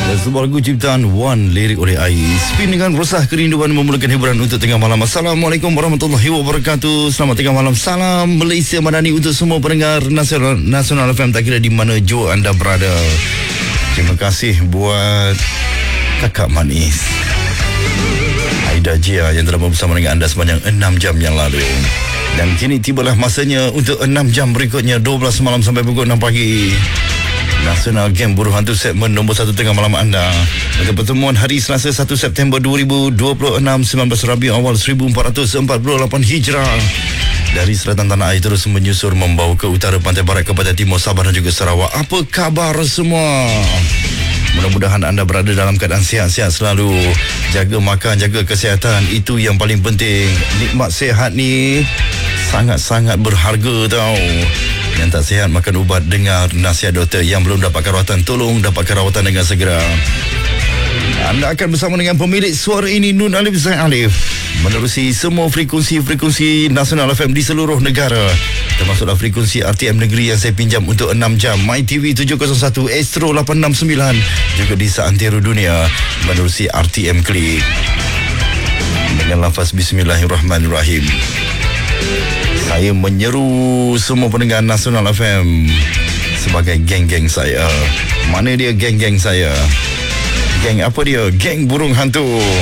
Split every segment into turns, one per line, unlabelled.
Sebuah lagu ciptaan One, lirik oleh Ais. Spin dengan resah kerinduan memulakan hiburan untuk tengah malam. Assalamualaikum warahmatullahi wabarakatuh. Selamat tengah malam. Salam Malaysia Madani untuk semua pendengar Nasional FM, tak kira di mana jua anda berada. Terima kasih buat kakak manis Aida Jia yang telah bersama dengan anda sepanjang 6 jam yang lalu. Dan kini tibalah masanya untuk 6 jam berikutnya, 12 malam sampai pukul 6 pagi. Nasional Game Buruh Hantu segmen nombor 1 tengah malam anda. Untuk pertemuan hari Selasa 1 September 2026, 19 Rabiul Awal 1448 Hijrah. Dari selatan tanah air terus menyusur membawa ke utara pantai barat kepada timur Sabah dan juga Sarawak. Apa khabar semua? Mudah-mudahan anda berada dalam keadaan sihat-sihat selalu. Jaga makan, jaga kesihatan, itu yang paling penting. Nikmat sihat ni sangat-sangat berharga tau. Yang tak sihat makan ubat, dengar nasihat doktor. Yang belum dapatkan rawatan, tolong dapatkan rawatan dengan segera. Anda akan bersama dengan pemilik suara ini, Nun Alif Zain Alif, menerusi semua frekuensi Nasional FM di seluruh negara, termasuklah frekuensi RTM Negeri yang saya pinjam untuk 6 jam, MyTV 701, Astro 869, juga di seantero dunia menerusi RTM Klik. Dengan lafaz Bismillahirrahmanirrahim, saya menyeru semua pendengar Nasional FM sebagai geng-geng saya. Mana dia geng-geng saya? Geng apa dia? Geng burung hantu.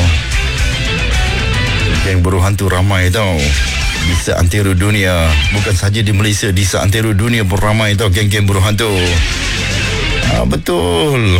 Geng burung hantu ramai tau di seantero dunia. Bukan saja di Malaysia, di seantero dunia pun ramai tau geng-geng burung hantu. Betul.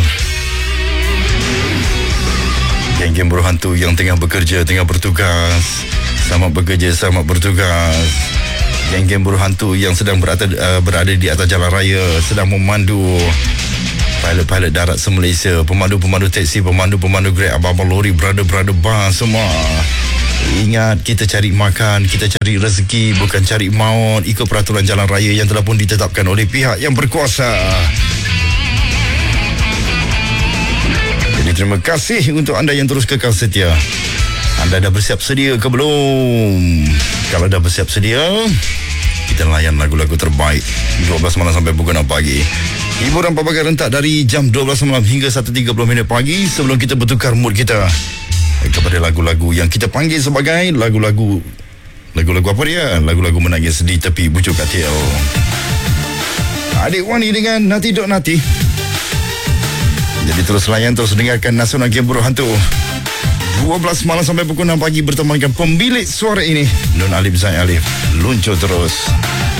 Geng-geng burung hantu yang tengah bekerja, tengah bertugas. Selamat bekerja, selamat bertugas. Geng-geng buruh hantu yang sedang berada di atas jalan raya, sedang memandu pilot-pilot darat se-Malaysia, pemandu-pemandu teksi, pemandu-pemandu Grab, abang-abang lori, brother-brother bas semua. Ingat, kita cari makan, kita cari rezeki, bukan cari maut, ikut peraturan jalan raya yang telah pun ditetapkan oleh pihak yang berkuasa. Jadi terima kasih untuk anda yang terus kekal setia. Anda dah bersiap sedia ke belum? Kalau dah bersiap sedia, kita layan lagu-lagu terbaik 12 malam sampai pukul 6 pagi. Hiburan pelbagai rentak dari jam 12 malam hingga 1.30 pagi, sebelum kita bertukar mood kita kepada lagu-lagu yang kita panggil sebagai lagu-lagu apa dia? Lagu-lagu menangis di tepi bujuk katil. Adik Wani dengan Nati Dok Nati. Jadi terus layan, terus dengarkan Nasional Game Buruh Hantu 12 malam sampai pukul 6 pagi bertemankan pemilik suara ini, Nun Alif Zain Alif. Luncur terus.